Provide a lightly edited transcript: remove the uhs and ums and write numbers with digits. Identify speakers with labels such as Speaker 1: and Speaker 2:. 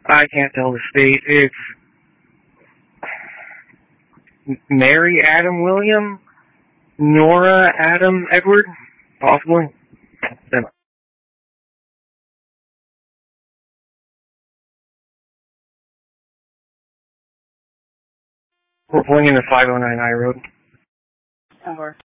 Speaker 1: I can't tell the state. It's Mary Adam William, Nora Adam Edward, possibly. We're pulling into 509 I Road.
Speaker 2: Over.